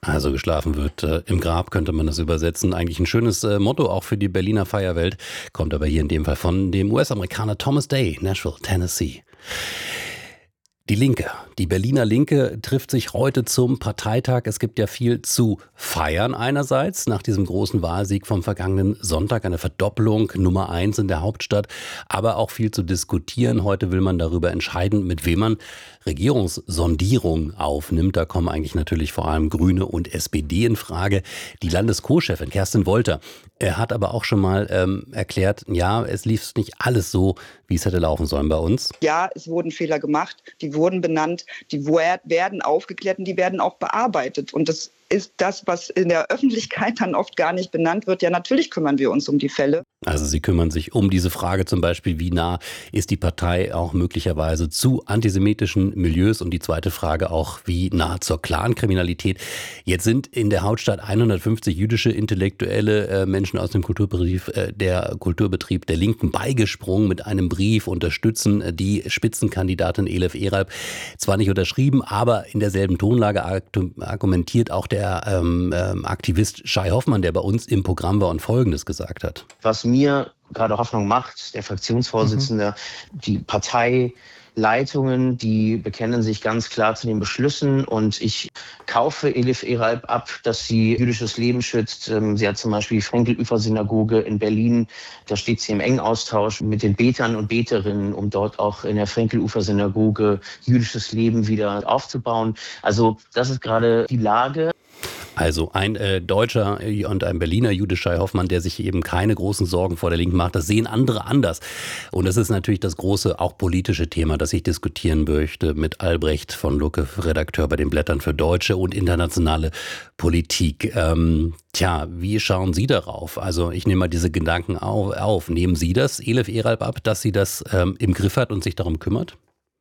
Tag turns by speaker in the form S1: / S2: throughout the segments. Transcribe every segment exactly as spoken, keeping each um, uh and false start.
S1: Also geschlafen wird äh, im Grab, könnte man das übersetzen. Eigentlich ein schönes äh, Motto auch für die Berliner Feierwelt. Kommt aber hier in dem Fall von dem U S-Amerikaner Thomas Day, Nashville, Tennessee. Die Linke, die Berliner Linke trifft sich heute zum Parteitag. Es gibt ja viel zu feiern einerseits nach diesem großen Wahlsieg vom vergangenen Sonntag, eine Verdoppelung Nummer eins in der Hauptstadt, aber auch viel zu diskutieren. Heute will man darüber entscheiden, mit wem man Regierungssondierung aufnimmt. Da kommen eigentlich natürlich vor allem Grüne und S P D in Frage. Die Landesco-Chefin Kerstin Wolter er hat aber auch schon mal ähm, erklärt, ja, es lief nicht alles so, wie es hätte laufen sollen bei uns.
S2: Ja, es wurden Fehler gemacht, die wurden benannt, die werden aufgeklärt und die werden auch bearbeitet. Und das ist das, was in der Öffentlichkeit dann oft gar nicht benannt wird. Ja, natürlich kümmern wir uns um die Fälle.
S1: Also Sie kümmern sich um diese Frage zum Beispiel, wie nah ist die Partei auch möglicherweise zu antisemitischen Milieus? Und die zweite Frage auch, wie nah zur Clankriminalität? Jetzt sind in der Hauptstadt hundertfünfzig jüdische intellektuelle äh, Menschen aus dem Kulturbetrieb, äh, der Kulturbetrieb der Linken beigesprungen mit einem Brief, unterstützen äh, die Spitzenkandidatin Elif Eralp. Zwar nicht unterschrieben, aber in derselben Tonlage argumentiert auch der der ähm, ähm, Aktivist Shai Hoffmann, der bei uns im Programm war und Folgendes gesagt hat.
S3: Was mir gerade Hoffnung macht, der Fraktionsvorsitzende, mhm. die Parteileitungen, die bekennen sich ganz klar zu den Beschlüssen und ich kaufe Elif Eralp ab, dass sie jüdisches Leben schützt. Sie hat zum Beispiel die Frenkel-Ufer-Synagoge in Berlin, da steht sie im engen Austausch mit den Betern und Beterinnen, um dort auch in der Frenkel-Ufer-Synagoge jüdisches Leben wieder aufzubauen. Also das ist gerade die Lage.
S1: Also ein äh, Deutscher und ein Berliner Jude, Shai Hoffmann, der sich eben keine großen Sorgen vor der Linken macht. Das sehen andere anders. Und das ist natürlich das große, auch politische Thema, das ich diskutieren möchte mit Albrecht von Lucke, Redakteur bei den Blättern für deutsche und internationale Politik. Ähm, tja, wie schauen Sie darauf? Also ich nehme mal diese Gedanken auf. auf. Nehmen Sie das, Elif Eralp, ab, dass sie das ähm, im Griff hat und sich darum kümmert?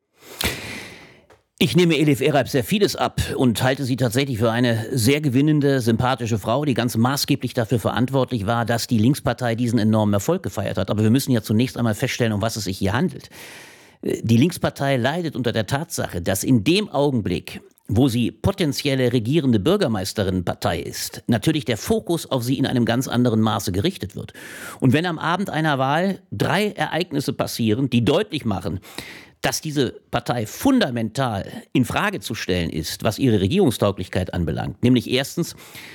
S4: Ich nehme Elif Eralp sehr vieles ab und halte sie tatsächlich für eine sehr gewinnende, sympathische Frau, die ganz maßgeblich dafür verantwortlich war, dass die Linkspartei diesen enormen Erfolg gefeiert hat. Aber wir müssen ja zunächst einmal feststellen, um was es sich hier handelt. Die Linkspartei leidet unter der Tatsache, dass in dem Augenblick, wo sie potenzielle regierende Bürgermeisterinnenpartei ist, natürlich der Fokus auf sie in einem ganz anderen Maße gerichtet wird. Und wenn am Abend einer Wahl drei Ereignisse passieren, die deutlich machen, dass diese Partei fundamental in Frage zu stellen ist, was ihre Regierungstauglichkeit anbelangt. Nämlich erstens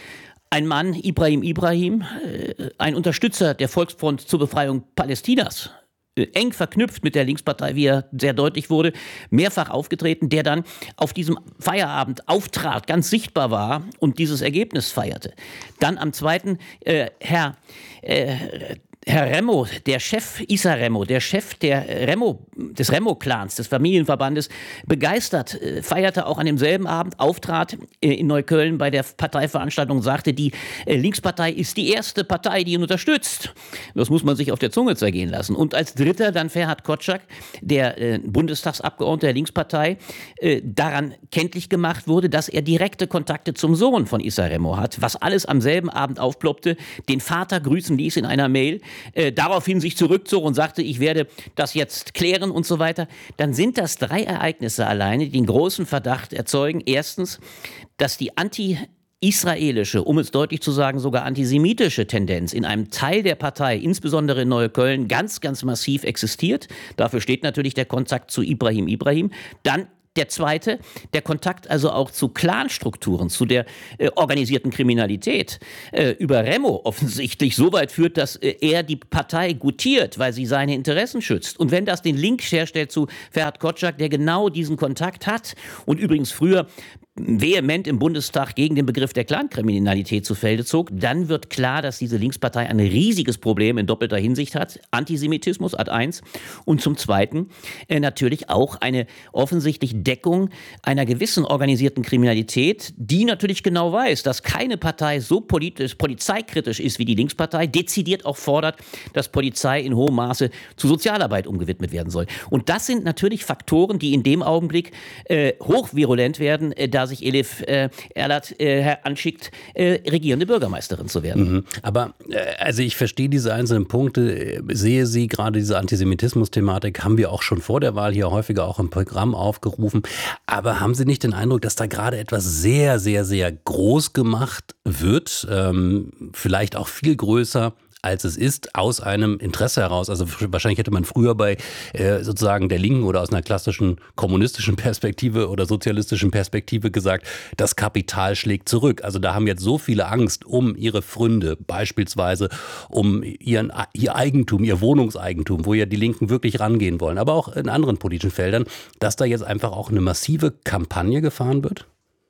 S4: ein Mann, Ibrahim Ibrahim, ein Unterstützer der Volksfront zur Befreiung Palästinas, eng verknüpft mit der Linkspartei, wie er sehr deutlich wurde, mehrfach aufgetreten, der dann auf diesem Feierabend auftrat, ganz sichtbar war und dieses Ergebnis feierte. Dann am zweiten äh, Herr äh, Herr Remo, der Chef, Issa Remo, der Chef der Remo, des Remo-Clans, des Familienverbandes, begeistert, feierte auch an demselben Abend, auftrat in Neukölln bei der Parteiveranstaltung und sagte, die Linkspartei ist die erste Partei, die ihn unterstützt. Das muss man sich auf der Zunge zergehen lassen. Und als Dritter dann Ferhat Kotschak, der äh, Bundestagsabgeordnete der Linkspartei, äh, daran kenntlich gemacht wurde, dass er direkte Kontakte zum Sohn von Issa Remo hat, was alles am selben Abend aufploppte, den Vater grüßen ließ in einer Mail, Äh, daraufhin sich zurückzog und sagte, ich werde das jetzt klären und so weiter, dann sind das drei Ereignisse alleine, die den großen Verdacht erzeugen. Erstens, dass die anti-israelische, um es deutlich zu sagen, sogar antisemitische Tendenz in einem Teil der Partei, insbesondere in Neukölln, ganz, ganz massiv existiert. Dafür steht natürlich der Kontakt zu Ibrahim Ibrahim. Dann der zweite, der Kontakt also auch zu Clanstrukturen, zu der äh, organisierten Kriminalität äh, über Remo offensichtlich so weit führt, dass äh, er die Partei gutiert, weil sie seine Interessen schützt. Und wenn das den Link herstellt zu Ferhat Kotschak, der genau diesen Kontakt hat und übrigens früher vehement im Bundestag gegen den Begriff der Clankriminalität zu Felde zog, dann wird klar, dass diese Linkspartei ein riesiges Problem in doppelter Hinsicht hat. Antisemitismus Ad eins und zum Zweiten äh, natürlich auch eine offensichtlich Deckung einer gewissen organisierten Kriminalität, die natürlich genau weiß, dass keine Partei so politisch, polizeikritisch ist wie die Linkspartei, dezidiert auch fordert, dass Polizei in hohem Maße zu Sozialarbeit umgewidmet werden soll. Und das sind natürlich Faktoren, die in dem Augenblick äh, hochvirulent werden, äh, da sich Elif äh, Eralp äh, anschickt, äh, regierende Bürgermeisterin zu werden.
S1: Mhm. Aber äh, also ich verstehe diese einzelnen Punkte, sehe sie, gerade diese Antisemitismus-Thematik haben wir auch schon vor der Wahl hier häufiger auch im Programm aufgerufen. vorgeworfen. Aber haben Sie nicht den Eindruck, dass da gerade etwas sehr, sehr, sehr groß gemacht wird? Ähm, vielleicht auch viel größer, als es ist, aus einem Interesse heraus. Also wahrscheinlich hätte man früher bei äh, sozusagen der Linken oder aus einer klassischen kommunistischen Perspektive oder sozialistischen Perspektive gesagt, das Kapital schlägt zurück. Also da haben jetzt so viele Angst um ihre Pfründe, beispielsweise um ihren, ihr Eigentum, ihr Wohnungseigentum, wo ja die Linken wirklich rangehen wollen, aber auch in anderen politischen Feldern, dass da jetzt einfach auch eine massive Kampagne gefahren wird?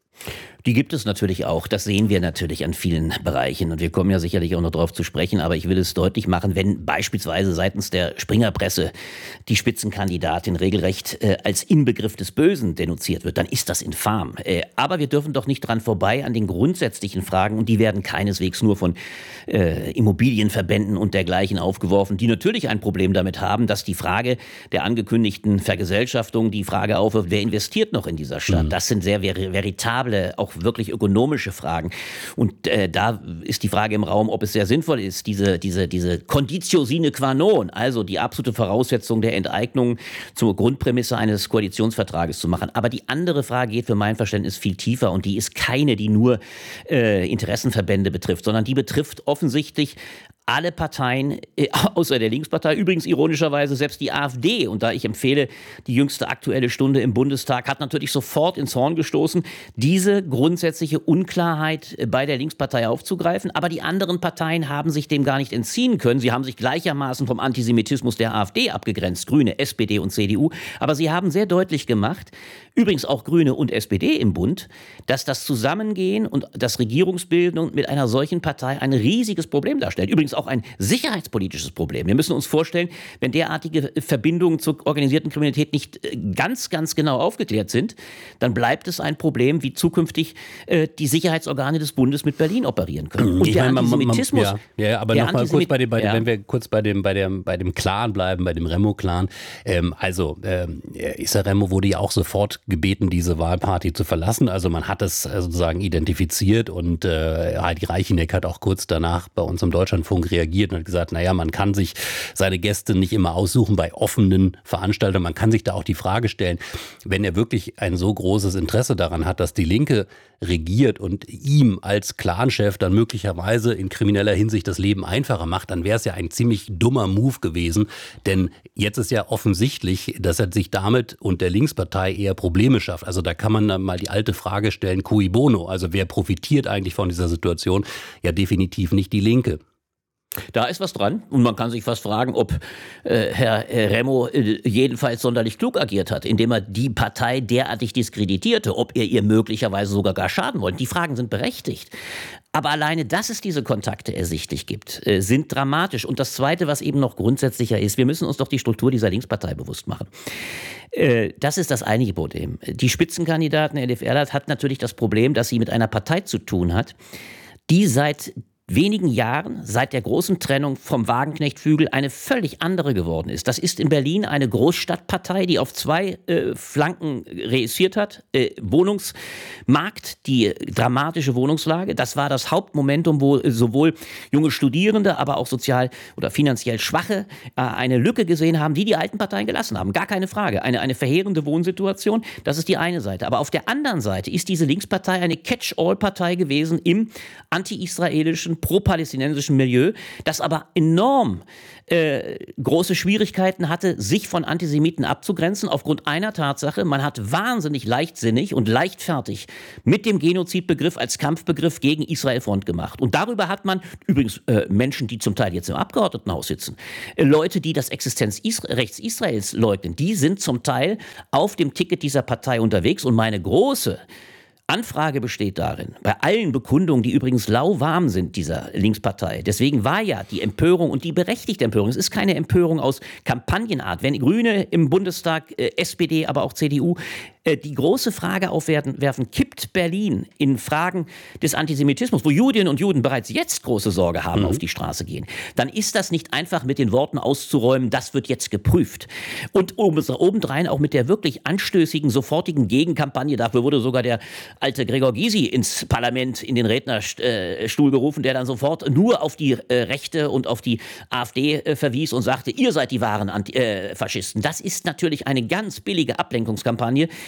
S4: Die gibt es natürlich auch. Das sehen wir natürlich an vielen Bereichen. Und wir kommen ja sicherlich auch noch darauf zu sprechen. Aber ich will es deutlich machen, wenn beispielsweise seitens der Springerpresse die Spitzenkandidatin regelrecht äh, als Inbegriff des Bösen denunziert wird, dann ist das infam. Äh, aber wir dürfen doch nicht dran vorbei an den grundsätzlichen Fragen. Und die werden keineswegs nur von äh, Immobilienverbänden und dergleichen aufgeworfen, die natürlich ein Problem damit haben, dass die Frage der angekündigten Vergesellschaftung die Frage aufwirft, wer investiert noch in dieser Stadt? Mhm. Das sind sehr ver- veritable, auch wirklich ökonomische Fragen. Und äh, da ist die Frage im Raum, ob es sehr sinnvoll ist, diese, diese, diese Conditio sine qua non, also die absolute Voraussetzung der Enteignung zur Grundprämisse eines Koalitionsvertrages zu machen. Aber die andere Frage geht für mein Verständnis viel tiefer und die ist keine, die nur äh, Interessenverbände betrifft, sondern die betrifft offensichtlich alle Parteien, äh, außer der Linkspartei, übrigens ironischerweise selbst die AfD. Und da ich empfehle, die jüngste Aktuelle Stunde im Bundestag hat natürlich sofort ins Horn gestoßen, diese grundsätzliche Unklarheit bei der Linkspartei aufzugreifen. Aber die anderen Parteien haben sich dem gar nicht entziehen können. Sie haben sich gleichermaßen vom Antisemitismus der AfD abgegrenzt, Grüne, S P D und C D U. Aber sie haben sehr deutlich gemacht, übrigens auch Grüne und S P D im Bund, dass das Zusammengehen und das Regierungsbildung mit einer solchen Partei ein riesiges Problem darstellt. Übrigens auch ein sicherheitspolitisches Problem. Wir müssen uns vorstellen, wenn derartige Verbindungen zur organisierten Kriminalität nicht ganz, ganz genau aufgeklärt sind, dann bleibt es ein Problem, wie zukünftig äh, die Sicherheitsorgane des Bundes mit Berlin operieren können. Und
S1: ich
S4: der
S1: meine,
S4: Antisemitismus...
S1: Man, man, ja, ja, aber nochmal kurz bei dem, bei dem,
S4: ja.
S1: wenn wir kurz bei dem, bei dem, bei dem Clan bleiben, bei dem Remo-Clan. Ähm, also, ähm, Issa Remo wurde ja auch sofort gebeten, diese Wahlparty zu verlassen. Also man hat es sozusagen identifiziert und äh, Heidi Reicheneck hat auch kurz danach bei uns im Deutschlandfunk reagiert und hat gesagt, naja, man kann sich seine Gäste nicht immer aussuchen bei offenen Veranstaltungen. Man kann sich da auch die Frage stellen, wenn er wirklich ein so großes Interesse daran hat, dass die Linke regiert und ihm als Clanchef dann möglicherweise in krimineller Hinsicht das Leben einfacher macht, dann wäre es ja ein ziemlich dummer Move gewesen. Denn jetzt ist ja offensichtlich, dass er sich damit und der Linkspartei eher Probleme schafft. Also da kann man dann mal die alte Frage stellen, cui bono? Also wer profitiert eigentlich von dieser Situation? Ja, definitiv nicht die Linke.
S4: Da ist was dran und man kann sich fast fragen, ob äh, Herr äh, Remo äh, jedenfalls sonderlich klug agiert hat, indem er die Partei derartig diskreditierte, ob er ihr möglicherweise sogar gar schaden wollte. Die Fragen sind berechtigt. Aber alleine, dass es diese Kontakte ersichtlich gibt, äh, sind dramatisch. Und das Zweite, was eben noch grundsätzlicher ist, wir müssen uns doch die Struktur dieser Linkspartei bewusst machen. Äh, das ist das einige Problem. Die Spitzenkandidatin Elif Erlat hat natürlich das Problem, dass sie mit einer Partei zu tun hat, die seit wenigen Jahren, seit der großen Trennung vom Wagenknecht-Flügel, eine völlig andere geworden ist. Das ist in Berlin eine Großstadtpartei, die auf zwei äh, Flanken reüssiert hat. Äh, Wohnungsmarkt, die dramatische Wohnungslage, das war das Hauptmomentum, wo äh, sowohl junge Studierende, aber auch sozial oder finanziell Schwache äh, eine Lücke gesehen haben, die die alten Parteien gelassen haben. Gar keine Frage. Eine, eine verheerende Wohnsituation, das ist die eine Seite. Aber auf der anderen Seite ist diese Linkspartei eine Catch-all-Partei gewesen im anti-israelischen, pro-palästinensischen Milieu, das aber enorm äh, große Schwierigkeiten hatte, sich von Antisemiten abzugrenzen, aufgrund einer Tatsache: Man hat wahnsinnig leichtsinnig und leichtfertig mit dem Genozidbegriff als Kampfbegriff gegen Israel Front gemacht. Und darüber hat man übrigens äh, Menschen, die zum Teil jetzt im Abgeordnetenhaus sitzen, äh, Leute, die das Existenzrechts Israels leugnen, die sind zum Teil auf dem Ticket dieser Partei unterwegs. Und meine große Anfrage besteht darin, bei allen Bekundungen, die übrigens lauwarm sind dieser Linkspartei. Deswegen war ja die Empörung und die berechtigte Empörung, es ist keine Empörung aus Kampagnenart, wenn Grüne im Bundestag, äh, S P D, aber auch C D U, äh, die große Frage aufwerfen, werfen, kippt Berlin in Fragen des Antisemitismus, wo Judinnen und Juden bereits jetzt große Sorge haben, mhm. auf die Straße gehen, dann ist das nicht einfach mit den Worten auszuräumen, das wird jetzt geprüft. Und obendrein auch mit der wirklich anstößigen, sofortigen Gegenkampagne, dafür wurde sogar der alte Gregor Gysi ins Parlament, in den Rednerstuhl gerufen, der dann sofort nur auf die äh, Rechte und auf die AfD äh, verwies und sagte, ihr seid die wahren Anti- äh, Faschisten. Das ist natürlich eine ganz billige Ablenkungskampagne,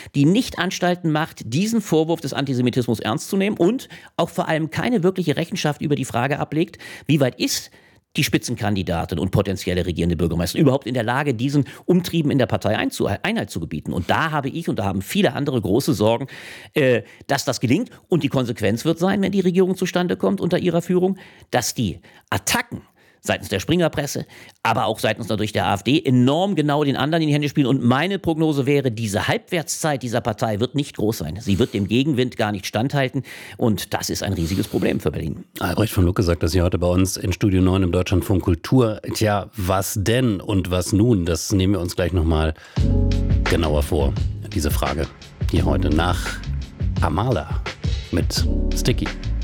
S4: die nicht Anstalten macht, diesen Vorwurf des Antisemitismus ernst zu nehmen und auch vor allem keine wirkliche Rechenschaft über die Frage ablegt, wie weit ist die Spitzenkandidatin und potenzielle regierende Bürgermeisterin überhaupt in der Lage, diesen Umtrieben in der Partei Einhalt zu gebieten. Und da habe ich und da haben viele andere große Sorgen, äh, dass das gelingt. Und die Konsequenz wird sein, wenn die Regierung zustande kommt unter ihrer Führung, dass die Attacken seitens der Springerpresse, aber auch seitens natürlich der AfD enorm genau den anderen in die Hände spielen. Und meine Prognose wäre, diese Halbwertszeit dieser Partei wird nicht groß sein. Sie wird dem Gegenwind gar nicht standhalten. Und das ist ein riesiges Problem für Berlin.
S1: Albrecht von Lucke sagt das hier heute bei uns in Studio neun im Deutschlandfunk Kultur. Tja, was denn und was nun? Das nehmen wir uns gleich nochmal genauer vor. Diese Frage hier heute nach Amala mit Sticky.